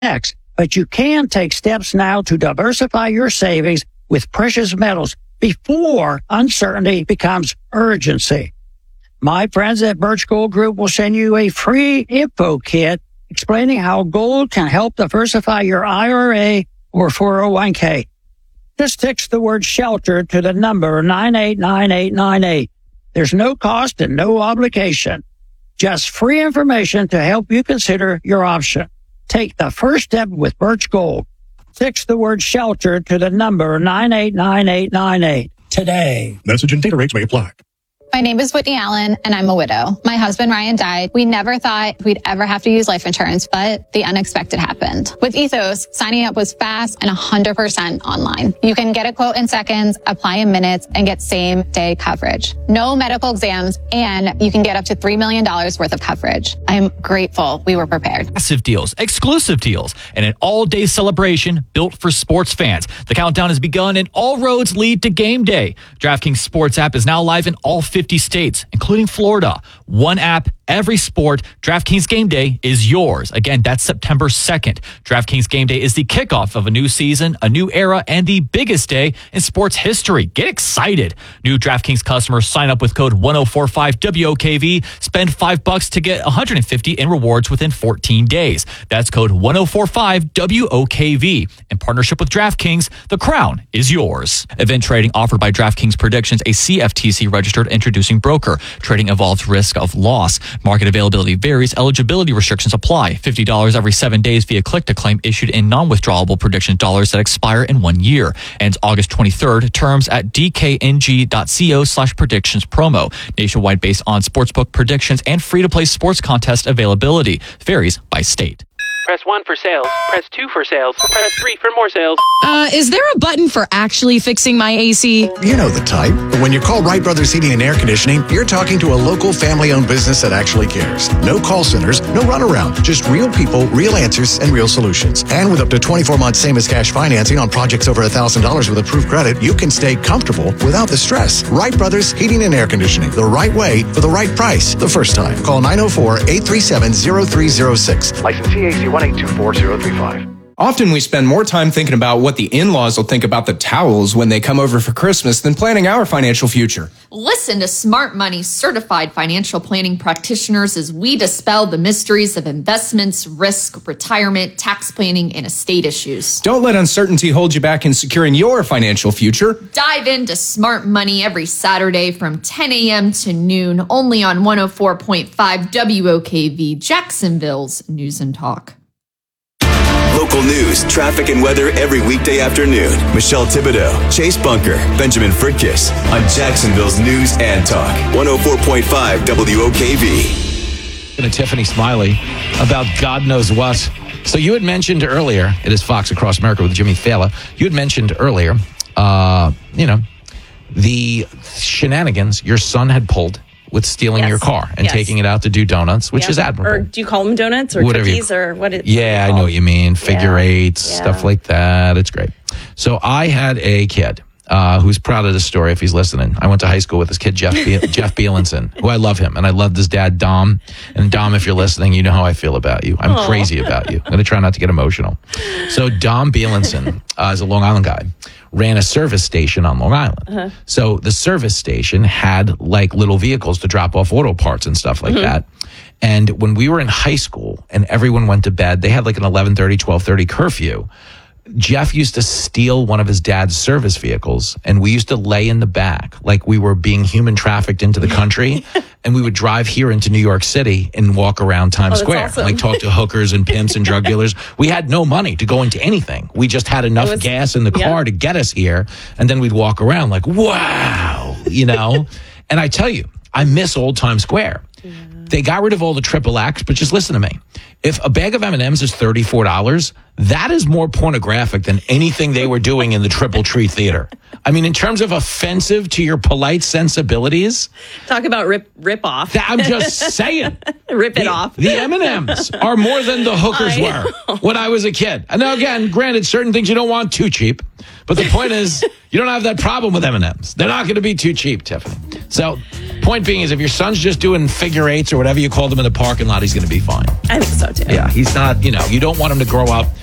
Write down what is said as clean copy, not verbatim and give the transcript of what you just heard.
next, but you can take steps now to diversify your savings with precious metals before uncertainty becomes urgency. My friends at Birch Gold Group will send you a free info kit explaining how gold can help diversify your IRA or 401k. Just text the word shelter to the number 989898. There's no cost and no obligation. Just free information to help you consider your option. Take the first step with Birch Gold. Text the word shelter to the number 989898 today. Message and data rates may apply. My name is Whitney Allen, and I'm a widow. My husband, Ryan, died. We never thought we'd ever have to use life insurance, but the unexpected happened. With Ethos, signing up was fast and 100% online. You can get a quote in seconds, apply in minutes, and get same-day coverage. No medical exams, and you can get up to $3 million worth of coverage. I am grateful we were prepared. Massive deals, exclusive deals, and an all-day celebration built for sports fans. The countdown has begun, and all roads lead to game day. DraftKings Sports app is now live in all 50 states, including Florida. One app, every sport. DraftKings Game Day is yours. Again, that's September 2nd. DraftKings Game Day is the kickoff of a new season, a new era, and the biggest day in sports history. Get excited. New DraftKings customers sign up with code 1045WOKV. Spend $5 to get $150 in rewards within 14 days. That's code 1045WOKV. In partnership with DraftKings, the crown is yours. Event trading offered by DraftKings Predictions, a CFTC registered introducing broker. Trading involves risk of loss. Market availability varies. Eligibility restrictions apply. $50 every 7 days via click to claim issued in non-withdrawable prediction dollars that expire in 1 year. Ends August 23rd. Terms at dkng.co/predictions promo. Nationwide based on sportsbook predictions and free-to-play sports contest availability. Varies by state. Press 1 for sales. Press 2 for sales. Press 3 for more sales. Is there a button for actually fixing my AC? You know the type. When you call Wright Brothers Heating and Air Conditioning, you're talking to a local family-owned business that actually cares. No call centers, no runaround. Just real people, real answers, and real solutions. And with up to 24 months same-as-cash financing on projects over $1,000 with approved credit, you can stay comfortable without the stress. Wright Brothers Heating and Air Conditioning. The right way for the right price the first time. Call 904-837-0306. License CAC 1824035. Often we spend more time thinking about what the in-laws will think about the towels when they come over for Christmas than planning our financial future. Listen to Smart Money certified financial planning practitioners as we dispel the mysteries of investments, risk, retirement, tax planning, and estate issues. Don't let uncertainty hold you back in securing your financial future. Dive into Smart Money every Saturday from 10 a.m. to noon, only on 104.5 WOKV, Jacksonville's News and Talk. Local news, traffic, and weather every weekday afternoon. Michelle Thibodeau, Chase Bunker, Benjamin Fritkiss on Jacksonville's News and Talk. 104.5 WOKV. And Tiffany Smiley about God knows what. So you had mentioned earlier, it is Fox Across America with Jimmy Fallon. You had mentioned earlier, the shenanigans your son had pulled with stealing your car and taking it out to do donuts, which is admirable. Or do you call them donuts or whatever cookies or what? Yeah, I know what you mean. Figure eights, stuff like that. It's great. So I had a kid who's proud of this story if he's listening. I went to high school with this kid, Jeff Bielenson, who I love him. And I loved his dad, Dom. And Dom, if you're listening, you know how I feel about you. I'm crazy about you. I'm going to try not to get emotional. So Dom Bielenson is a Long Island guy. Ran a service station on Long Island. So the service station had like little vehicles to drop off auto parts and stuff like that. And when we were in high school and everyone went to bed, they had like an 11:30, 12:30 curfew. Jeff used to steal one of his dad's service vehicles, and we used to lay in the back like we were being human trafficked into the country. And we would drive here into New York City and walk around Times Square, awesome. like talk to hookers and pimps and drug dealers. We had no money to go into anything. We just had enough gas in the car to get us here. And then we'd walk around like, wow, And I tell you, I miss old Times Square. Yeah. They got rid of all the triple X, but just listen to me. If a bag of M&Ms is $34, that is more pornographic than anything they were doing in the Triple Tree Theater. I mean, in terms of offensive to your polite sensibilities. Talk about rip off. I'm just saying. Rip it off. The M&Ms are more than the hookers were when I was a kid. And now, again, granted, certain things you don't want too cheap. But the point is, you don't have that problem with M&Ms. They're not going to be too cheap, Tiffany. So Point being is if your son's just doing figure eights or whatever you called him in the parking lot, he's going to be fine. I think so too. Yeah, he's not, you don't want him to grow up